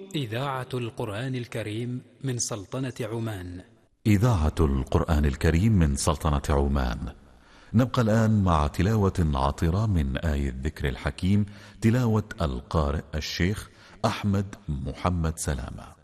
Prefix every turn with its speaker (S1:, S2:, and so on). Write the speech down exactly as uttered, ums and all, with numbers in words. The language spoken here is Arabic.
S1: إذاعة القرآن الكريم من سلطنة عمان.
S2: إذاعة القرآن الكريم من سلطنة عمان. نبقى الآن مع تلاوة عطرة من آية الذكر الحكيم، تلاوة القارئ الشيخ أحمد محمد سلامة.